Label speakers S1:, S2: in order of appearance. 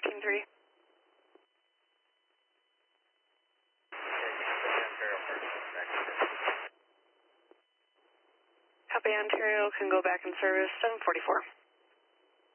S1: 15-3. Copy, Ontario can go back in service 744.